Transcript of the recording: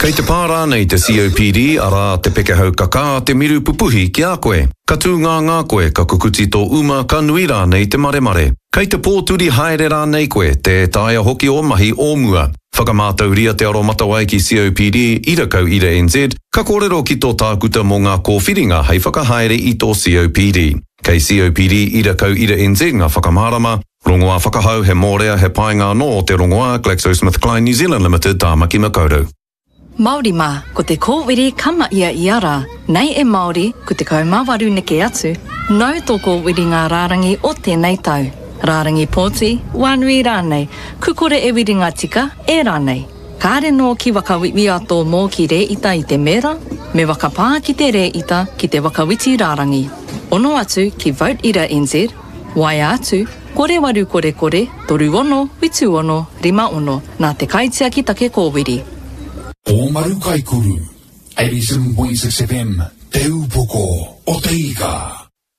Kei te pārā nei te COPD ara te pekehau kaka te miru pupuhi ki a koe. Ka tū ngā koe ka kukuti tō uma ka nui rā nei te maremare. Kei te pōturi haere rā nei koe te taia hoki o mahi o mua. Whakamātau ria te aro matawai ki COPD ira kau ira NZ, ka kōrero ki tō tākuta mō ngā kōwhiringa hei whakahaere i tō COPD. Kei COPD ira kau ira NZ ngā whakamārama, rongoā whakahau he mōrea he painga no o te rongoā GlaxoSmithKline New Zealand Limited tāmaki makaurau. Māori mā, ko te kōwiri kama ia i ara, nei e Māori, ko te kaumawaru neke atu, nau tō kōwiri ngā rārangi o tēnei tau. Rārangi pōti, wānui rānei, kukore e wiri ngā tika, e rānei. Kāre no ki wakawiwi ato mō ki re ita i te mera, me wakapā ki te re ita ki te wakawiti rārangi. Ono atu ki Vote Ira NZ, wai atu, kore waru kore kore, toru ono, witu ono, rima ono, nā te kaitia ki take kōwiri. O Maru Kaikuru, 87.6 FM, Te Upoko, o te Ika.